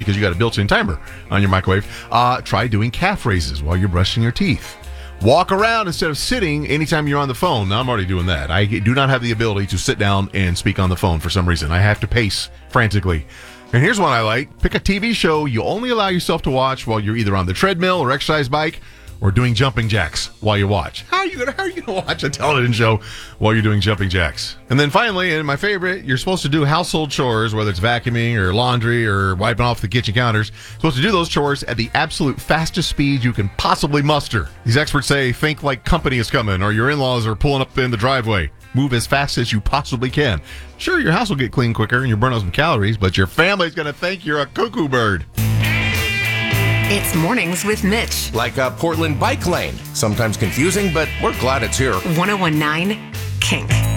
because you got a built-in timer on your microwave. Try doing calf raises while you're brushing your teeth. Walk around instead of sitting anytime you're on the phone. Now, I'm already doing that. I do not have the ability to sit down and speak on the phone for some reason. I have to pace frantically. And here's one I like. Pick a TV show you only allow yourself to watch while you're either on the treadmill or exercise bike or doing jumping jacks while you watch. How are you gonna watch a television show while you're doing jumping jacks? And then finally, and my favorite, you're supposed to do household chores, whether it's vacuuming or laundry or wiping off the kitchen counters. You're supposed to do those chores at the absolute fastest speed you can possibly muster. These experts say, think like company is coming or your in-laws are pulling up in the driveway. Move as fast as you possibly can. Sure, your house will get clean quicker and you'll burn out some calories, but your family's going to think you're a cuckoo bird. It's Mornings with Mitch. Like a Portland bike lane. Sometimes confusing, but we're glad it's here. 1019 Kink.